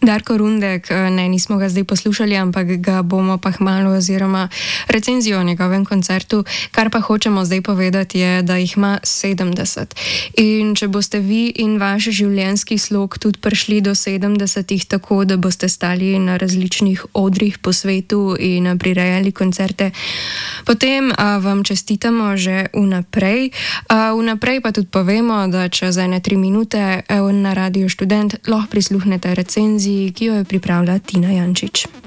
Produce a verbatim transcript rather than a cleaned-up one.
Darko Rundek, ne, nismo ga zdaj poslušali, ampak ga bomo pa hmalo oziroma recenzijo o njegovem koncertu. Kar pa hočemo zdaj povedati je, da jih ima sedemdeset. In če boste vi in vaš življenjski slog tudi prišli do sedemdesetih tako, da boste stali na različnih odrih po svetu in prirejali koncerte, potem a, vam čestitamo že vnaprej. A, vnaprej pa tudi povemo, da čez ene tri minute na Radiu Študent lahko prisluhnete recenziji, ki jo je pripravila Tina Jančič.